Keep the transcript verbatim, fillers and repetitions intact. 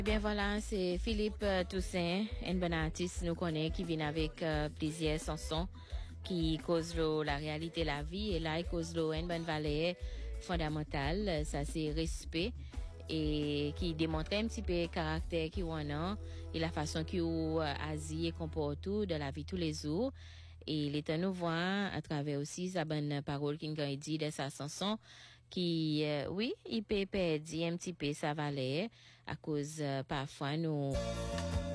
Eh bien voilà, c'est Philippe euh, Toussaint, un bon artiste nous connaît qui vient avec euh, plusieurs chansons qui causent l'eau, la réalité la vie et là il cause l'eau une bonne valeur fondamentale, ça c'est respect et qui démontre un petit peu le caractère qui on a et la façon qui ou Asie et comporte tout dans la vie tous les jours. Et l'État nous voit à travers aussi sa bonne parole qu'il a dit de sa chanson qui, euh, oui, il peut perdre un petit peu sa valeur à cause euh, parfois nous